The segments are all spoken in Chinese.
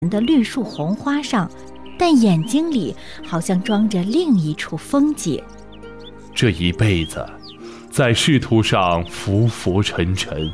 的绿树红花上，但眼睛里好像装着另一处风景。 这一辈子在仕途上浮浮沉沉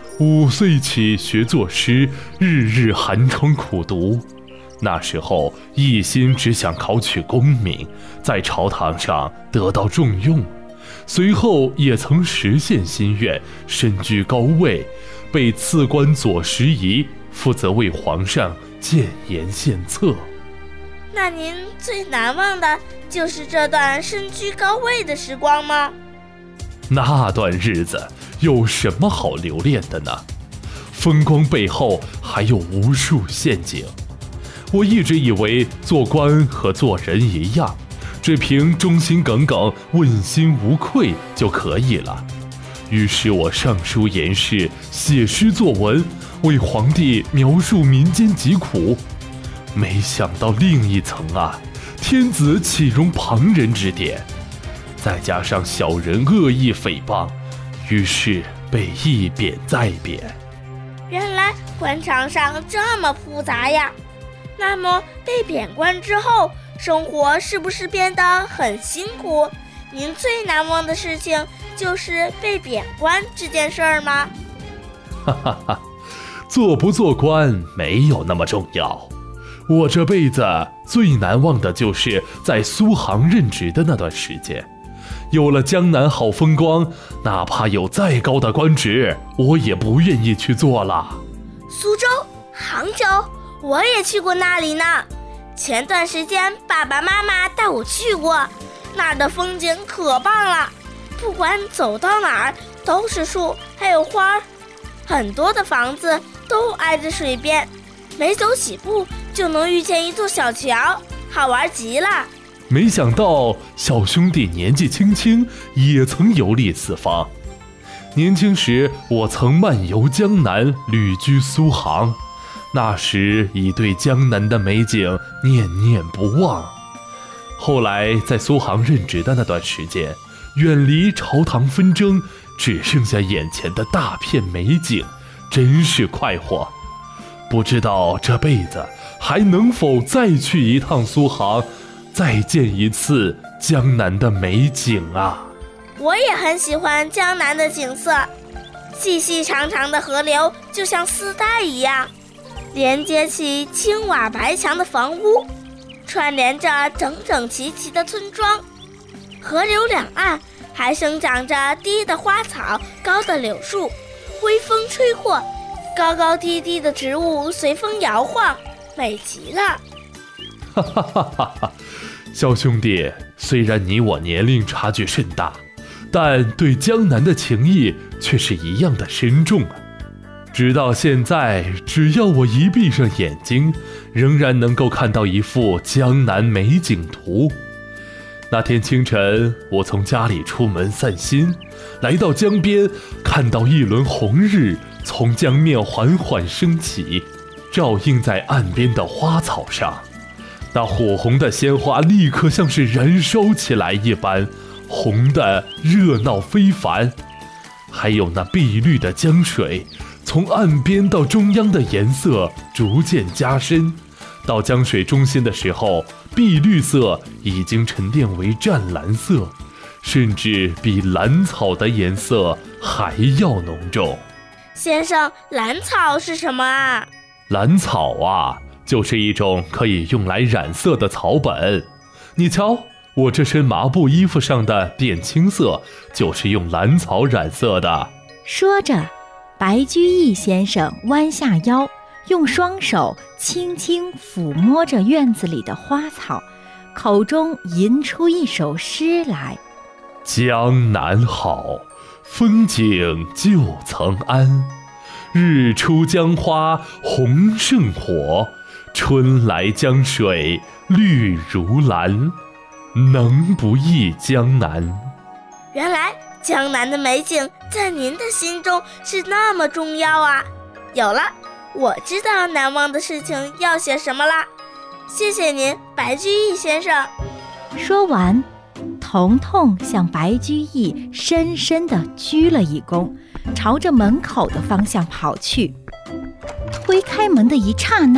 ，5岁起学作诗，日日寒窗苦读。那时候一心只想考取功名，在朝堂上得到重用。随后也曾实现心愿，身居高位，被赐官左拾遗，负责为皇上建言献策。 那您最难忘的就是这段身居高位的时光吗？ 那段日子有什么好留恋的呢？风光背后还有无数陷阱。我一直以为做官和做人一样，只凭忠心耿耿、问心无愧就可以了。于是我上书言事，写诗作文，为皇帝描述民间疾苦。没想到另一层啊，天子岂容旁人指点？再加上小人恶意诽谤，于是被一贬再贬。 原来官场上这么复杂呀！那么被贬官之后，生活是不是变得很辛苦？您最难忘的事情就是被贬官这件事儿吗？ 哈哈哈，做不做官没有那么重要。我这辈子最难忘的就是在苏杭任职的那段时间。有了江南好风光，哪怕有再高的官职，我也不愿意去做了。 苏州、杭州，我也去过那里呢。前段时间爸爸妈妈带我去过，那儿的风景可棒了，不管走到哪儿都是树，还有花儿，很多的房子都挨着水边，没走几步就能遇见一座小桥，好玩极了。 没想到小兄弟年纪轻轻也曾游历四方。年轻时我曾漫游江南，旅居苏杭，那时已对江南的美景念念不忘。后来在苏杭任职的那段时间，远离朝堂纷争，只剩下眼前的大片美景，真是快活。不知道这辈子还能否再去一趟苏杭，再见一次江南的美景啊！ 我也很喜欢江南的景色，细细长长的河流就像丝带一样，连接起青瓦白墙的房屋，串联着整整齐齐的村庄。河流两岸还生长着低的花草，高的柳树，微风吹过，高高低低的植物随风摇晃，美极了。 哈哈哈哈哈！小兄弟，虽然你我年龄差距甚大，但对江南的情谊却是一样的深重啊！直到现在，只要我一闭上眼睛，仍然能够看到一幅江南美景图。那天清晨，我从家里出门散心，来到江边，看到一轮红日从江面缓缓升起，照映在岸边的花草上。那火红的鲜花立刻像是燃烧起来一般，红的热闹非凡。还有那碧绿的江水，从岸边到中央的颜色逐渐加深，到江水中心的时候，碧绿色已经沉淀为湛蓝色，甚至比蓝草的颜色还要浓重。 先生，蓝草是什么啊？ 蓝草啊，就是一种可以用来染色的草本。你瞧，我这身麻布衣服上的靛青色就是用蓝草染色的。 说着，白居易先生弯下腰，用双手轻轻抚摸着院子里的花草，口中吟出一首诗来： 江南好，风景旧曾谙，日出江花红胜火，春来江水绿如蓝，能不忆江南？ 原来江南的美景在您的心中是那么重要啊！有了，我知道难忘的事情要写什么啦。谢谢您，白居易先生。 说完，彤彤向白居易深深地鞠了一躬，朝着门口的方向跑去。推开门的一刹那，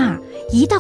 一到